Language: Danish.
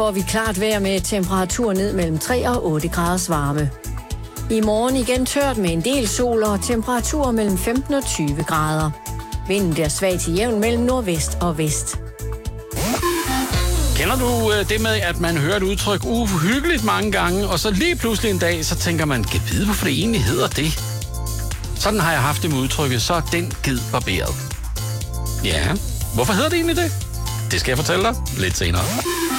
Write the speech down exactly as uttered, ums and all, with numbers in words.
Får vi klart vejr med temperatur ned mellem tre og otte graders varme. I morgen igen tørt med en del sol og temperaturer mellem femten og tyve grader. Vinden bliver svag til jævn mellem nordvest og vest. Kender du øh, det med, at man hører et udtryk uhyggeligt mange gange, og så lige pludselig en dag, så tænker man, kan vide, hvorfor det egentlig hedder det? Sådan har jeg haft det med udtrykket, så er den ged barberet. Ja, hvorfor hedder det egentlig det? Det skal jeg fortælle dig lidt senere.